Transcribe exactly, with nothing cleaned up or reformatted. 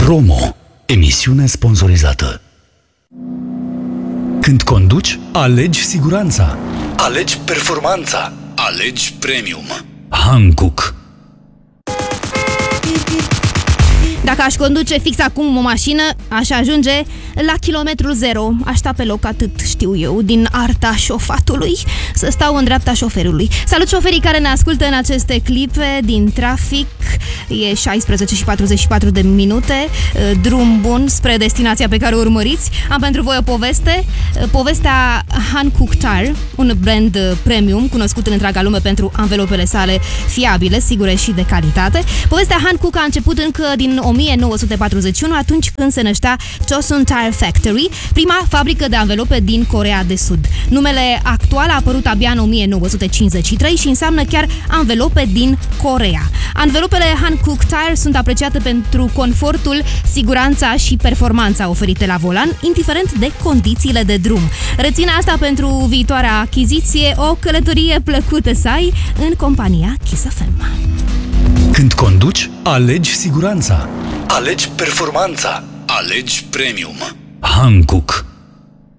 Promo. Emisiune sponsorizată. Când conduci, alegi siguranța. Alegi performanța. Alegi premium. Hankook. Dacă aș conduce fix acum o mașină, aș ajunge la kilometrul zero. Aș sta pe loc, atât știu eu, din arta șofatului, să stau în dreapta șoferului. Salut șoferii care ne ascultă în aceste clipe din trafic. E șaisprezece și patruzeci și patru de minute, drum bun spre destinația pe care o urmăriți. Am pentru voi o poveste, povestea Hankook Tire, un brand premium cunoscut în întreaga lume pentru anvelopele sale fiabile, sigure și de calitate. Povestea Hankook a început încă din o mie nouă sute patruzeci și unu, atunci când se năștea Chosun Tire Factory, prima fabrică de anvelope din Coreea de Sud. Numele actual a apărut abia în o mie nouă sute cincizeci și trei și înseamnă chiar anvelope din Coreea. Anvelopele Hankook Tire sunt apreciate pentru confortul, siguranța și performanța oferite la volan, indiferent de condițiile de drum. Reține asta pentru viitoarea achiziție, o călătorie plăcută să ai în compania Kiss F M. Când conduci, alegi siguranța. Alegi performanța. Alegi premium. Hankook.